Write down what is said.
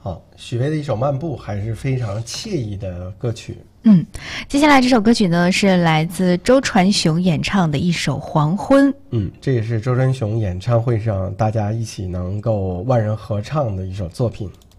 好，许巍的一首《漫步》还是非常惬意的歌曲。 接下来这首歌曲呢是来自周传雄演唱的一首《黄昏》。 这也是周传雄演唱会上大家一起能够万人合唱的一首作品。